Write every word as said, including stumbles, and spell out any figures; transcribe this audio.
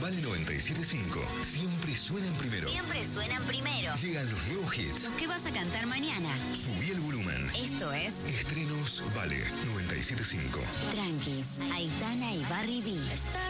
Vale noventa y siete punto cinco. Siempre suenan primero. Siempre suenan primero. Llegan los nuevos hits. ¿Qué vas a cantar mañana? Subí el volumen. Esto es Estrenos Vale noventa y siete punto cinco. Tranquis, Aitana y Barry B.